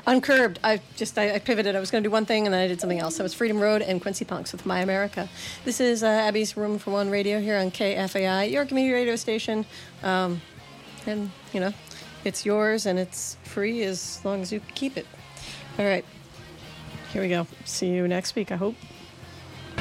Uncurbed. I pivoted. I was going to do one thing and then I did something else. So it's Freedom Road and Quincy Punks with My America. This is Abby's Room for One Radio here on KFAI, your community radio station. And, you know, it's yours and it's free as long as you keep it. All right. Here we go. See you next week, I hope.